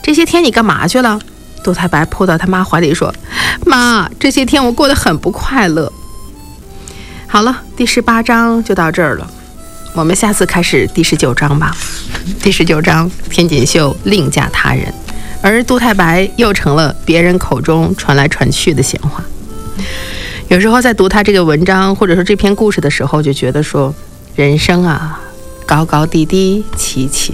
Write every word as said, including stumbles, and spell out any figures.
这些天你干嘛去了？杜太白扑到他妈怀里说：妈，这些天我过得很不快乐。好了，第十八章就到这儿了，我们下次开始第十九章吧。第十九章，天锦绣另嫁他人，而杜太白又成了别人口中传来传去的闲话。有时候在读他这个文章或者说这篇故事的时候，就觉得说，人生啊，高高低低，起起